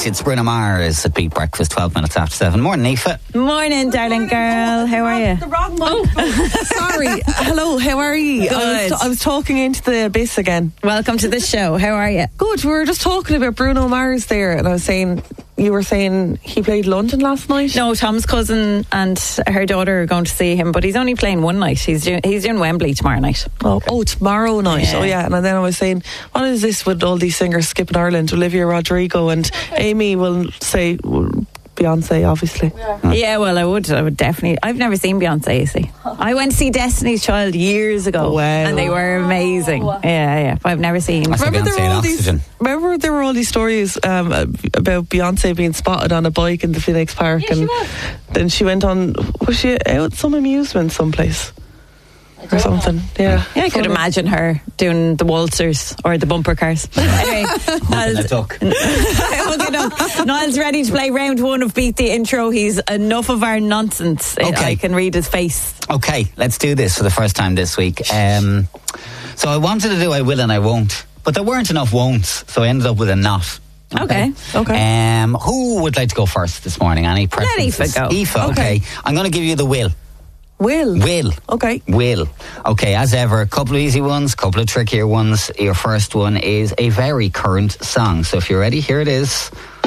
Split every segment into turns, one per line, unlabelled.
right, it's Bruno Mars at Beat Breakfast, 12 minutes after 7. Morning, Aoife.
Morning, darling girl. How are you?
The wrong one. Sorry. Hello, how are you?
Good.
I was talking into the abyss again.
Welcome to the show. How are you?
Good. We were just talking about Bruno Mars there, and I was saying, you were saying he played London last night?
No, Tom's cousin and her daughter are going to see him, but he's only playing one night. He's doing Wembley tomorrow night.
Oh, tomorrow night.
Yeah.
Oh, yeah. And then I was saying, what is this with all these singers skipping Ireland? Olivia Rodrigo and Amy will say Beyonce, obviously.
Yeah, well, I would definitely. I've never seen Beyonce, you see. I went to see Destiny's Child years ago.
Wow.
And they were amazing. Yeah. But I've never seen.
I saw Beyonce in Oxygen.
Remember there were all these stories about Beyonce being spotted on a bike in the Phoenix Park, and then she went on. Was she out some amusement someplace or something? Yeah,
I could imagine her doing the waltzers or the bumper cars. Anyway,
A duck.
Niall's ready to play round one of Beat the Intro. He's enough of our nonsense.
Okay.
I can read his face.
Okay, let's do this for the first time this week. So I wanted to do I will and I won't, but there weren't enough won'ts, so I ended up with a not.
Okay.
Who would like to go first this morning? Any preferences?
Let Aoife go.
Aoife, okay. I'm going to give you the will.
Will. Okay.
Will. Okay, as ever, a couple of easy ones, a couple of trickier ones. Your first one is a very current song. So if you're ready, here it is.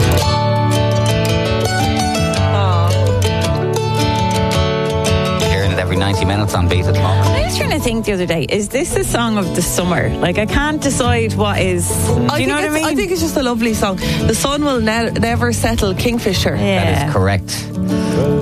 Hearing it every 90 minutes on Beat at the moment.
I was trying to think the other day, is this a song of the summer? Like, I can't decide what is. Do you know what I mean?
I think it's just a lovely song. The sun will never settle, Kingfisher.
Yeah.
That is correct.